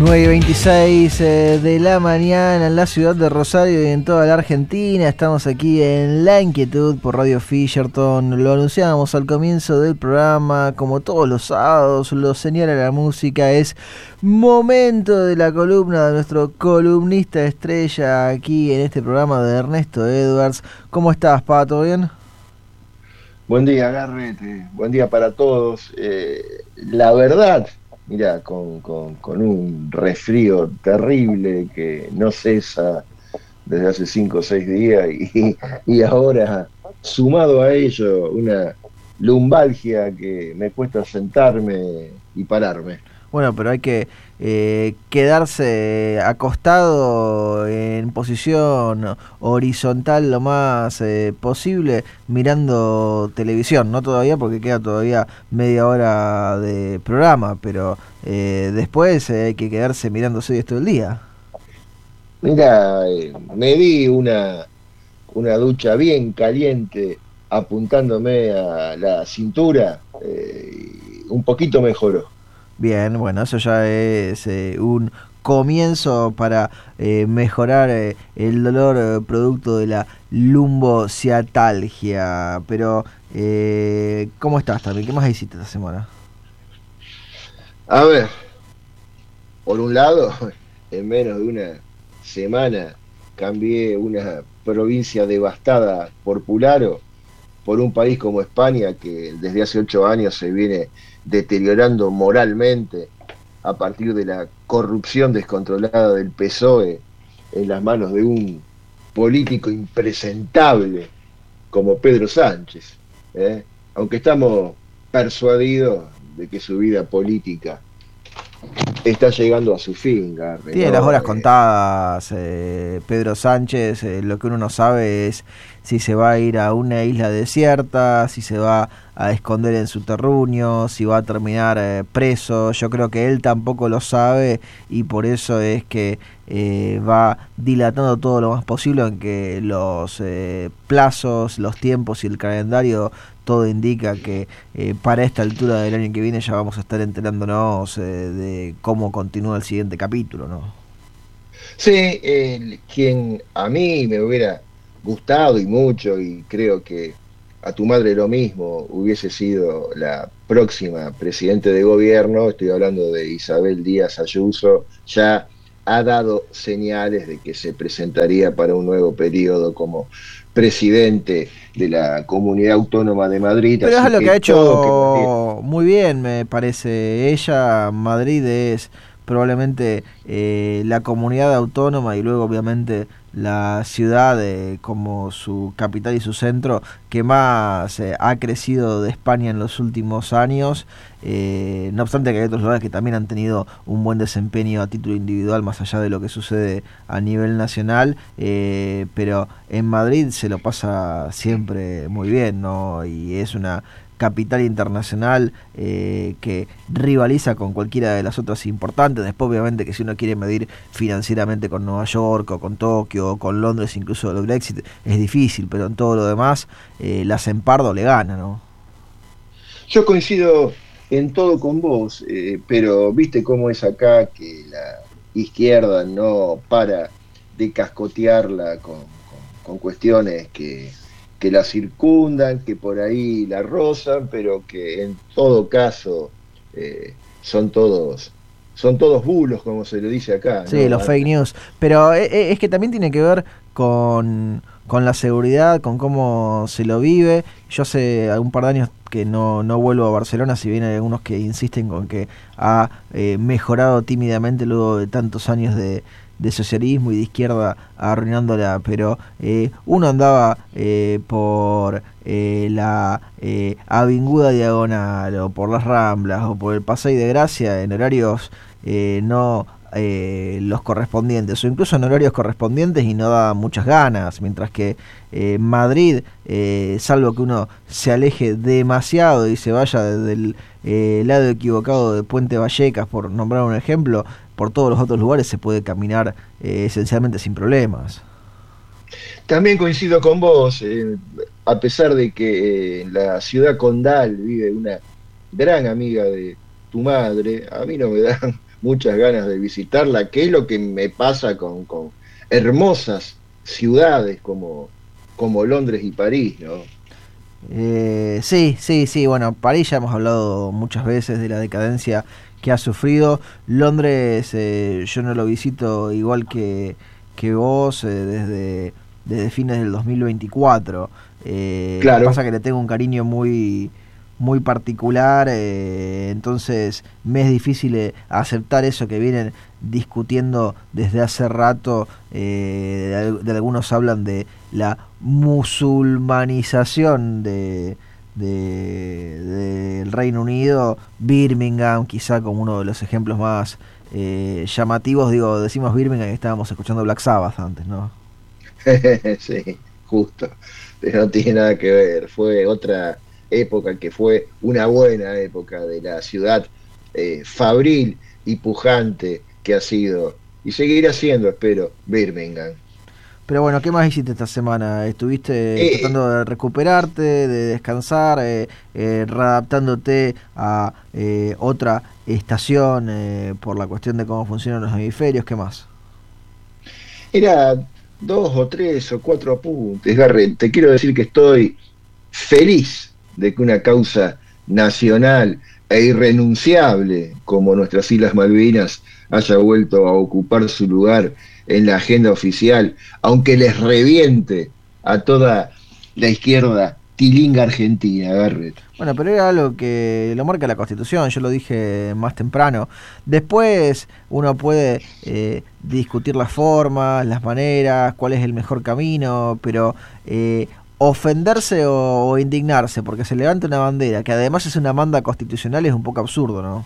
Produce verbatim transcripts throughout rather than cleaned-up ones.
nueve y veintiséis eh, de la mañana en la ciudad de Rosario y en toda la Argentina. Estamos aquí en La Inquietud por Radio Fisherton. Lo anunciábamos al comienzo del programa, como todos los sábados, lo señala la música. Es momento de la columna de nuestro columnista estrella aquí en este programa, de Ernesto Edwards. ¿Cómo estás, Pa? ¿Todo bien? Buen día, Garrete. Buen día para todos. Eh, la verdad... Mirá, con, con, con un resfrío terrible que no cesa desde hace cinco o seis días y, y ahora, sumado a ello, una lumbalgia que me cuesta sentarme y pararme. Bueno, pero hay que eh, quedarse acostado en posición horizontal lo más eh, posible, mirando televisión. No todavía, porque queda todavía media hora de programa, pero eh, después eh, hay que quedarse mirando series todo el día. Mira, eh, me di una, una ducha bien caliente apuntándome a la cintura, eh, y un poquito mejoró. Bien, bueno, eso ya es eh, un comienzo para eh, mejorar eh, el dolor eh, producto de la lumbociatalgia. Pero, eh, ¿cómo estás también? ¿Qué más hiciste esta semana? A ver, por un lado, en menos de una semana cambié una provincia devastada por Pularo por un país como España, que desde hace ocho años se viene deteriorando moralmente a partir de la corrupción descontrolada del P S O E en las manos de un político impresentable como Pedro Sánchez, ¿eh? Aunque estamos persuadidos de que su vida política está llegando a su fin, Garre, Tiene ¿no? las horas Eh, contadas, eh, Pedro Sánchez. Eh, lo que uno no sabe es si se va a ir a una isla desierta, si se va a esconder en su terruño, si va a terminar eh, preso. Yo creo que él tampoco lo sabe, y por eso es que eh, va dilatando todo lo más posible, en que los eh, plazos, los tiempos y el calendario, todo indica que eh, para esta altura del año que viene ya vamos a estar enterándonos eh, de cómo continúa el siguiente capítulo, ¿no? Sí, eh, quien a mí me hubiera gustado y mucho, y creo que a tu madre lo mismo, hubiese sido la próxima presidente de gobierno, estoy hablando de Isabel Díaz Ayuso, ya ha dado señales de que se presentaría para un nuevo periodo como presidente de la Comunidad Autónoma de Madrid. Pero así es lo que que ha todo hecho muy bien, me parece. Ella, Madrid, es probablemente eh, la comunidad autónoma, y luego obviamente la ciudad eh, como su capital y su centro, que más eh, ha crecido de España en los últimos años. Eh, no obstante que hay otros lugares que también han tenido un buen desempeño a título individual, más allá de lo que sucede a nivel nacional, eh, pero en Madrid se lo pasa siempre muy bien, ¿no? Y es una capital internacional eh, que rivaliza con cualquiera de las otras importantes. Después, obviamente, que si uno quiere medir financieramente con Nueva York o con Tokio o con Londres, incluso el Brexit, es difícil, pero en todo lo demás eh, la Sempardo le gana, ¿no? Yo coincido en todo con vos, eh, pero viste cómo es acá, que la izquierda no para de cascotearla con, con, con cuestiones que, que la circundan, que por ahí la rozan, pero que en todo caso eh, son todos son todos bulos, como se le dice acá, Sí, ¿no? los fake news. Pero eh, es que también tiene que ver con, con la seguridad, con cómo se lo vive. Yo hace un par de años que no, no vuelvo a Barcelona, si bien hay algunos que insisten con que ha eh, mejorado tímidamente luego de tantos años de, de socialismo y de izquierda arruinándola, pero eh, uno andaba eh, por eh, la eh, Avinguda Diagonal o por las Ramblas o por el Paseo de Gracia en horarios eh, no eh, los correspondientes, o incluso en horarios correspondientes, y no da muchas ganas, mientras que eh, Madrid, eh, salvo que uno se aleje demasiado y se vaya desde el eh, lado equivocado de Puente Vallecas, por nombrar un ejemplo, por todos los otros lugares se puede caminar eh, esencialmente sin problemas. También coincido con vos, eh, a pesar de que eh, en la ciudad condal vive una gran amiga de tu madre, a mí no me dan muchas ganas de visitarla, que es lo que me pasa con, con hermosas ciudades como, como Londres y París, ¿no? Eh, sí, sí, sí, bueno, París ya hemos hablado muchas veces de la decadencia que ha sufrido. Londres eh, yo no lo visito igual que, que vos eh, desde, desde fines del dos mil veinticuatro. Eh, Claro. pasa que le tengo un cariño muy, muy particular, eh, entonces me es difícil eh, aceptar eso que vienen discutiendo desde hace rato. Eh, de, de algunos hablan de la musulmanización de, de, del Reino Unido. Birmingham quizá como uno de los ejemplos más eh, llamativos. Digo, decimos Birmingham y estábamos escuchando Black Sabbath antes, ¿no? Sí, justo, pero no tiene nada que ver, fue otra época que fue una buena época de la ciudad eh, fabril y pujante que ha sido y seguirá siendo, espero, Birmingham. Pero bueno, ¿qué más hiciste esta semana? ¿Estuviste Eh, tratando de recuperarte, de descansar, eh, eh, readaptándote a eh, otra estación eh, por la cuestión de cómo funcionan los hemisferios? ¿Qué más? Era dos o tres o cuatro apuntes, Garrett. Te quiero decir que estoy feliz de que una causa nacional e irrenunciable como nuestras Islas Malvinas haya vuelto a ocupar su lugar en la agenda oficial, aunque les reviente a toda la izquierda tilinga argentina, Garrett. Bueno, pero era algo que lo marca la Constitución, yo lo dije más temprano. Después uno puede eh, discutir las formas, las maneras, cuál es el mejor camino, pero eh, ofenderse o, o indignarse porque se levanta una bandera, que además es una manda constitucional, es un poco absurdo, ¿no?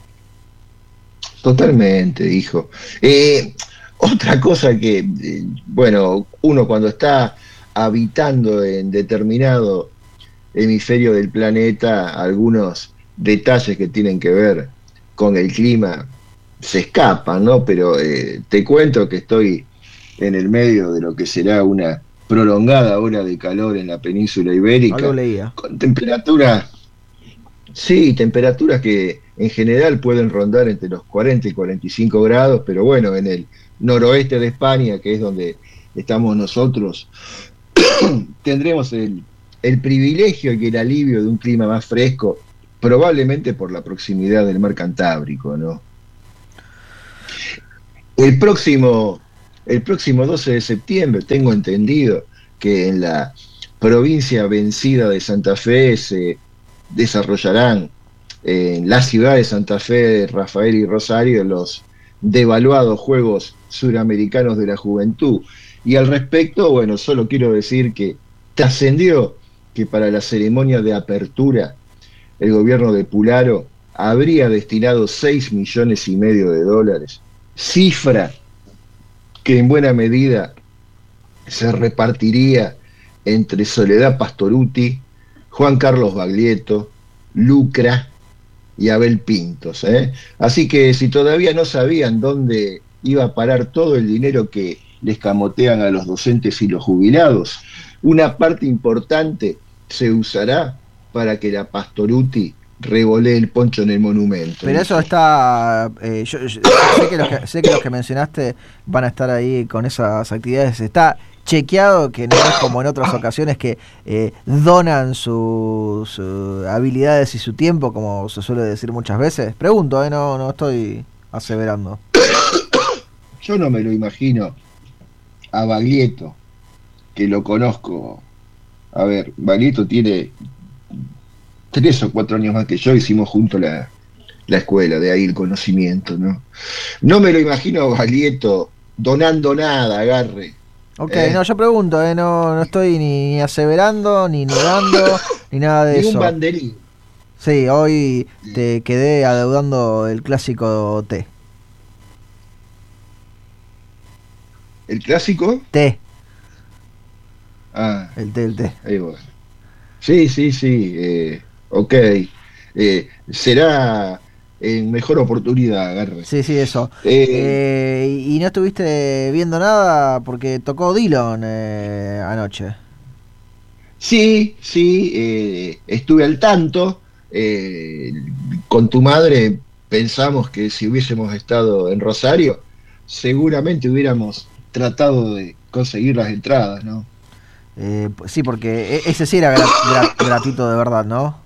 Totalmente, hijo. Eh, otra cosa que, eh, bueno, uno cuando está habitando en determinado hemisferio del planeta, algunos detalles que tienen que ver con el clima se escapan, ¿no? Pero eh, te cuento que estoy en el medio de lo que será una prolongada ola de calor en la península Algo ibérica, leía. con temperaturas, sí, temperaturas que en general pueden rondar entre los cuarenta y cuarenta y cinco grados, pero bueno, en el noroeste de España, que es donde estamos nosotros, tendremos el, el privilegio y el alivio de un clima más fresco, probablemente por la proximidad del mar Cantábrico, ¿no? El próximo, el próximo doce de septiembre, tengo entendido que en la provincia vencida de Santa Fe se desarrollarán en la ciudad de Santa Fe, Rafael y Rosario, los devaluados Juegos Suramericanos de la Juventud. Y al respecto, bueno, solo quiero decir que trascendió que para la ceremonia de apertura el gobierno de Pularo habría destinado seis millones y medio de dólares, cifra que en buena medida se repartiría entre Soledad Pastoruti, Juan Carlos Baglietto, Lucra y Abel Pintos, ¿eh? Así que si todavía no sabían dónde iba a parar todo el dinero que les camotean a los docentes y los jubilados, una parte importante se usará para que la Pastoruti revolee el poncho en el monumento. Pero eso está, eh, yo, yo sé, que los que, sé que los que mencionaste van a estar ahí con esas actividades. Está chequeado que no es como en otras ocasiones que eh, donan sus su habilidades y su tiempo, como se suele decir muchas veces. Pregunto, eh, no, no estoy aseverando. Yo no me lo imagino a Baglietto, que lo conozco. A ver, Baglietto tiene tres o cuatro años más que yo, hicimos juntos la, la escuela, de ahí el conocimiento, ¿no? No me lo imagino a Baglietto donando nada, agarre. Ok, ¿Eh? no, yo pregunto, eh, no, no estoy ni, ni aseverando, ni negando, ni nada de Ni un eso. banderín. Sí, hoy te quedé adeudando el clásico té. ¿El clásico? Té, Ah, el té, el té. ahí va. Sí, sí, sí, eh, ok. Eh, será en mejor oportunidad, agarre. Sí, sí, eso. Eh, Eh, y, y no estuviste viendo nada porque tocó Dillon eh, anoche. sí, sí, eh, estuve al tanto. Eh, con tu madre pensamos que si hubiésemos estado en Rosario, seguramente hubiéramos tratado de conseguir las entradas, ¿no? Eh, sí, porque ese sí era gra gra gratuito de verdad, ¿no?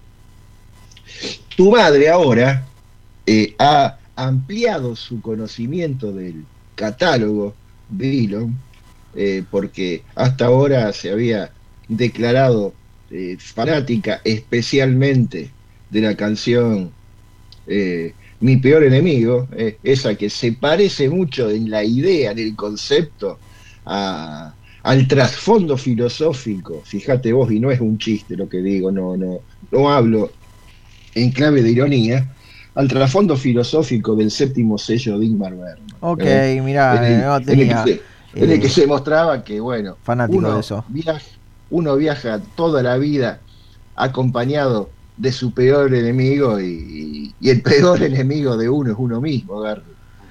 Tu madre ahora eh, ha ampliado su conocimiento del catálogo de Dylan, eh, porque hasta ahora se había declarado eh, fanática especialmente de la canción eh, Mi peor enemigo, eh, esa que se parece mucho en la idea, en el concepto, a, al trasfondo filosófico. Fíjate vos, y no es un chiste lo que digo, no, no, no hablo en clave de ironía, al trasfondo filosófico del séptimo sello de Ingmar Bergman. Ok, ¿eh? mirá, en, el, no en, el que tenía se, en el que eh, se mostraba que, bueno, fanático de uno eso. viaja, uno viaja toda la vida acompañado de su peor enemigo y, y el peor enemigo de uno es uno mismo, Garry.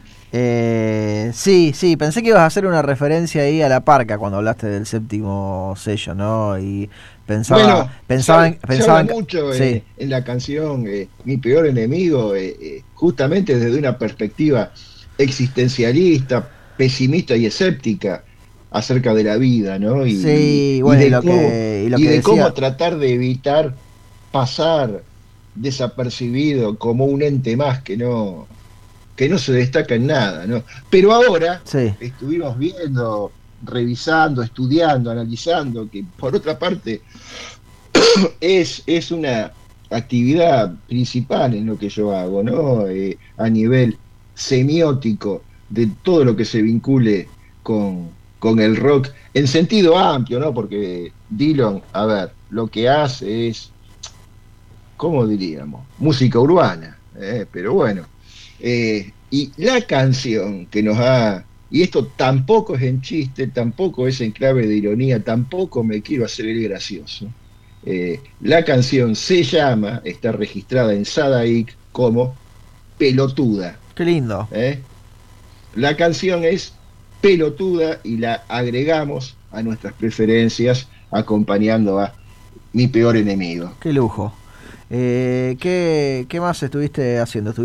Eh, sí, sí, pensé que ibas a hacer una referencia ahí a La Parca cuando hablaste del séptimo sello, ¿no? Y pensaba, Bueno, se pensaba, habla, en, se pensaba habla en, mucho sí, eh, en la canción eh, Mi peor enemigo, eh, eh, justamente desde una perspectiva existencialista, pesimista y escéptica acerca de la vida, ¿no? Y, sí, y bueno, y de lo cómo, que, y lo y que de cómo decía, tratar de evitar pasar desapercibido como un ente más que no, que no se destaca en nada, ¿no? Pero ahora sí, estuvimos viendo, revisando, estudiando, analizando, que por otra parte es, es una actividad principal en lo que yo hago, ¿no? Eh, a nivel semiótico de todo lo que se vincule con, con el rock en sentido amplio, ¿no? Porque Dylan, a ver, lo que hace es, ¿cómo diríamos? Música urbana, ¿eh? Pero bueno. Eh, y la canción que nos ha... Y esto tampoco es en chiste, tampoco es en clave de ironía, tampoco me quiero hacer el gracioso. Eh, la canción se llama, está registrada en Sadaic como Pelotuda. qué lindo, ¿eh? La canción es Pelotuda y la agregamos a nuestras preferencias acompañando a Mi peor enemigo. qué lujo. Eh, ¿qué, qué más estuviste haciendo?